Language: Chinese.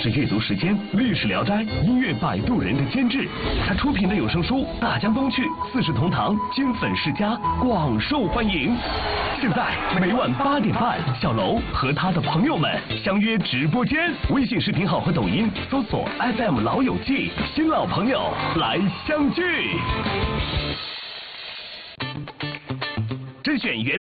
是阅读时间、历史聊斋、音乐摆渡人的监制。他出品的有声书《大江东去》《四世同堂》《金粉世家》广受欢迎。现在每晚8点半，小楼和他的朋友们相约直播间，微信视频号和抖音搜索 FM 老友记，新老朋友来相聚。甄选原